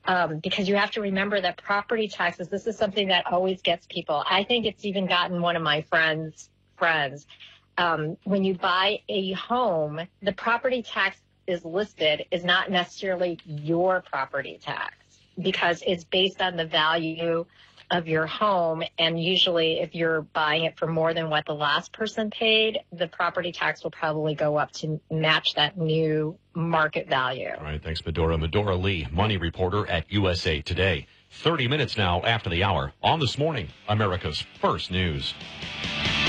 because you have to remember that property taxes, this is something that always gets people. I think it's even gotten one of my friends. When you buy a home, the property tax is listed is not necessarily your property tax because it's based on the value of your home. And usually if you're buying it for more than what the last person paid, the property tax will probably go up to match that new market value. All right. Thanks, Medora. Medora Lee, money reporter at USA Today. 30 minutes now after the hour on This Morning, America's First News.